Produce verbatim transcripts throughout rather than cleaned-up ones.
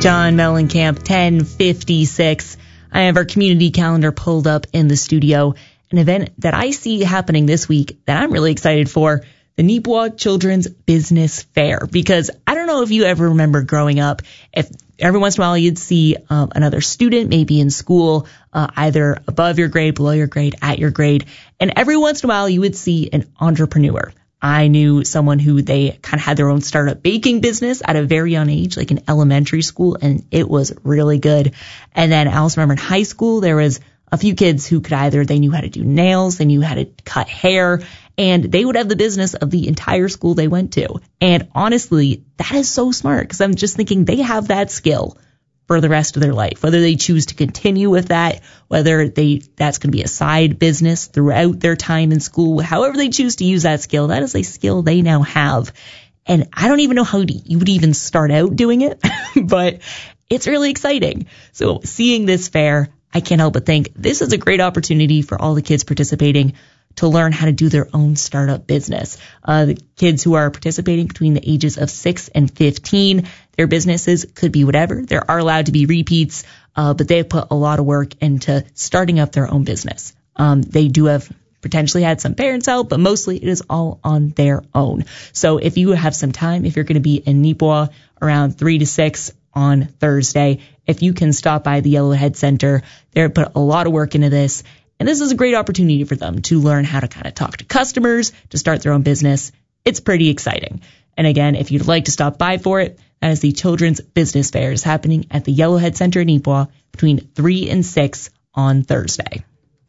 John Mellencamp, ten fifty-six. I have our community calendar pulled up in the studio. An event that I see happening this week that I'm really excited for, the Neepawa Children's Business Fair. Because I don't know if you ever remember growing up, if every once in a while you'd see um, another student maybe in school, uh, either above your grade, below your grade, at your grade. And every once in a while you would see an entrepreneur. I knew someone who they kind of had their own startup baking business at a very young age, like in elementary school, and it was really good. And then I also remember in high school, there was a few kids who could either, they knew how to do nails, they knew how to cut hair, and they would have the business of the entire school they went to. And honestly, that is so smart, because I'm just thinking they have that skill for the rest of their life, whether they choose to continue with that, whether they that's going to be a side business throughout their time in school, however they choose to use that skill, that is a skill they now have. And I don't even know how you would even start out doing it, but it's really exciting. So seeing this fair, I can't help but think this is a great opportunity for all the kids participating to learn how to do their own startup business. Uh, the kids who are participating between the ages of six and fifteen, their businesses could be whatever. There are allowed to be repeats, uh, but they've put a lot of work into starting up their own business. Um, they do have potentially had some parents help, but mostly it is all on their own. So if you have some time, if you're going to be in Neepawa around three to six on Thursday, if you can stop by the Yellowhead Center, they put a lot of work into this. And this is a great opportunity for them to learn how to kind of talk to customers, to start their own business. It's pretty exciting. And again, if you'd like to stop by for it, that is the Children's Business Fair is happening at the Yellowhead Center in Neepawa between three and six on Thursday.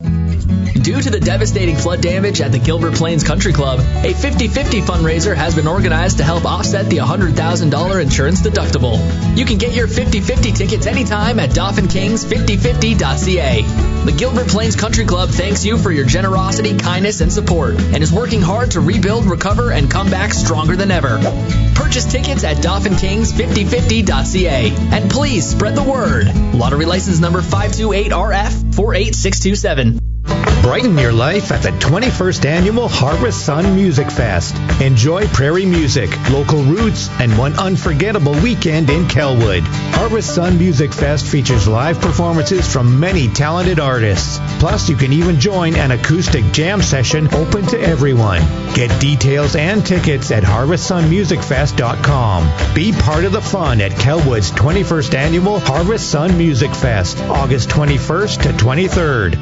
Due to the devastating flood damage at the Gilbert Plains Country Club, a fifty-fifty fundraiser has been organized to help offset the one hundred thousand dollars insurance deductible. You can get your fifty-fifty tickets anytime at Dauphin Kings fifty fifty dot c a. The Gilbert Plains Country Club thanks you for your generosity, kindness, and support, and is working hard to rebuild, recover, and come back stronger than ever. Purchase tickets at Dauphin Kings fifty fifty dot c a. And please spread the word. Lottery license number five two eight R F four eight six two seven. Brighten your life at the twenty-first Annual Harvest Sun Music Fest. Enjoy prairie music, local roots, and one unforgettable weekend in Kelwood. Harvest Sun Music Fest features live performances from many talented artists. Plus, you can even join an acoustic jam session open to everyone. Get details and tickets at harvest sun music fest dot com. Be part of the fun at Kelwood's twenty-first Annual Harvest Sun Music Fest, August twenty-first to twenty-third.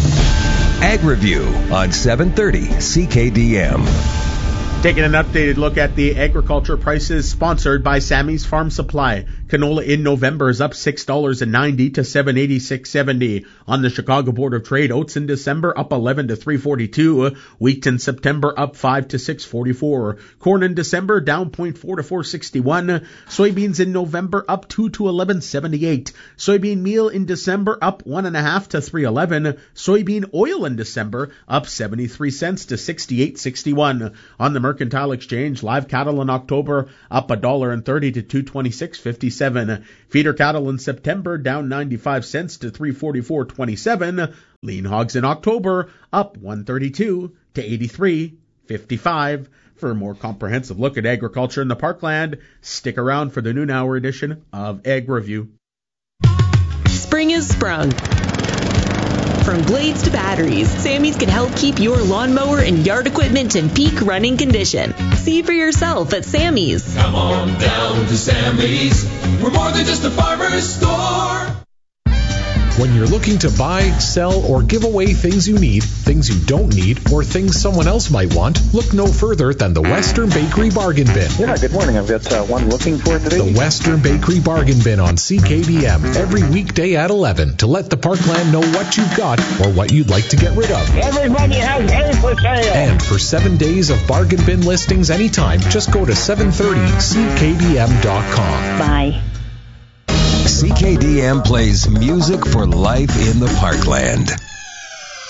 Ag Review on seven thirty C K D M. Taking an updated look at the agriculture prices, sponsored by Sammy's Farm Supply. Canola in November is up six dollars and ninety cents to seven eighty-six seventy. On the Chicago Board of Trade, oats in December up eleven to three forty-two. Wheat in September up five to six forty-four. Corn in December down zero point four to four sixty-one. Soybeans in November up two to eleven seventy-eight. Soybean meal in December up one and a half to three eleven. Soybean oil in December up seventy-three cents to sixty-eight sixty-one. On the Mercantile Exchange, live cattle in October up a dollar and thirty to two twenty-six fifty-seven. Feeder cattle in September down ninety-five cents to three forty-four twenty-seven. Lean hogs in October up one thirty-two to eighty-three fifty-five. For a more comprehensive look at agriculture in the Parkland, stick around for the noon hour edition of Ag Review. Spring is sprung. From blades to batteries, Sammy's can help keep your lawnmower and yard equipment in peak running condition. See for yourself at Sammy's. Come on down to Sammy's. We're more than just a farmer's store. When you're looking to buy, sell, or give away things you need, things you don't need, or things someone else might want, look no further than the Western Bakery Bargain Bin. Yeah, good morning. I've got uh, one looking for today. The Western Bakery Bargain Bin on C K D M every weekday at eleven to let the Parkland know what you've got or what you'd like to get rid of. Everybody has hay for sale. And for seven days of bargain bin listings anytime, just go to seven thirty C K D M dot com. Bye. C K D M plays music for life in the Parkland.